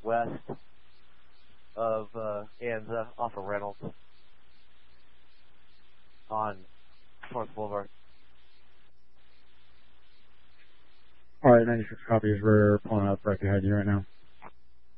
west of Anza off of Reynolds on North Boulevard. Alright, 96 copies. We're pulling up right behind you right now.